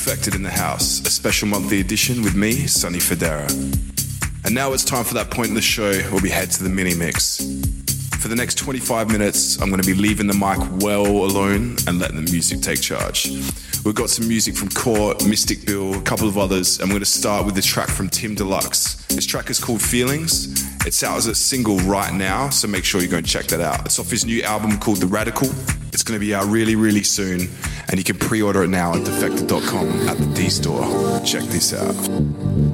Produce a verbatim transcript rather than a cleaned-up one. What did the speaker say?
Defected in the House, a special monthly edition with me, Sonny Fodera. And now it's time for that point in the show where we head to the mini mix. For the next twenty-five minutes, I'm going to be leaving the mic well alone and letting the music take charge. We've got some music from Court, Mystic Bill, a couple of others, and we're going to start with the track from Tim Deluxe. This track is called Feelings. It's out as a single right now, so make sure you go and check that out. It's off his new album called The Radical. It's going to be out really, really soon, and you can pre-order it now at defected dot com at the D store. Check this out.